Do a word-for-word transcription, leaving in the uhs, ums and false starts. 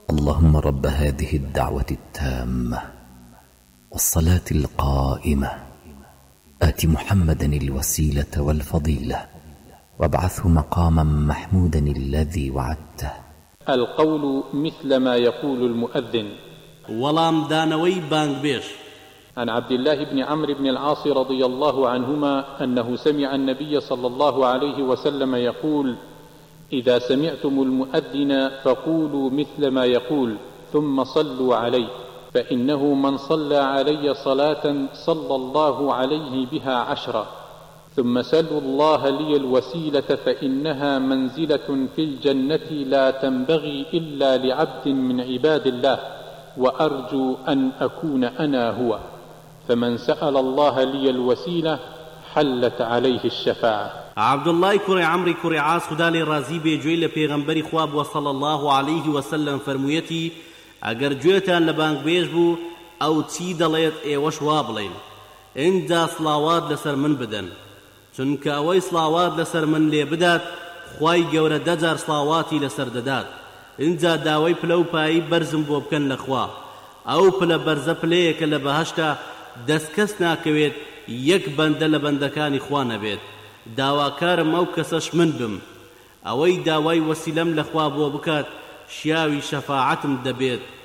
اللهم رب هذه الدعوة التامة والصلاة القائمة آت محمدا الوسيلة والفضيلة وابعثه مقاما محمودا الذي وعدته. القول مثل ما يقول المؤذن. ولام دانوي بانغبيش. عن عبد الله بن عمرو بن العاص رضي الله عنهما أنه سمع النبي صلى الله عليه وسلم يقول: إذا سمعتم المؤذن فقولوا مثل ما يقول ثم صلوا عليه، فإنه من صلى علي صلاة صلى الله عليه بها عشرة، ثم سلوا الله لي الوسيلة فإنها منزلة في الجنة لا تنبغي إلا لعبد من عباد الله، وأرجو أن أكون أنا هو، فمن سأل الله لي الوسيلة حلت عليه الشفاعة. عبد الله كري عمري كري عاص خدا لي رازي بي جوي لپیغمبري خواب وصلى الله عليه وسلم فرمويتي: اگر جويتان لبانگ بيش بو او چي دليت ايوش وابلين اندا صلاوات لسر من بدن، چونك اوي صلاوات لسر من لي بدات خواي گور دجار صلاواتي لسر ددات، اندا داوي پلو پاي برزم بو بكن لخوا او پل برز پليك لبهشتا دسكس ناكويت يك بند لبندكاني خوان بيت داواكارم او كسش من بم اوي داوي وسيلم لخوا بو بكات شياوي شفاعتم دبيت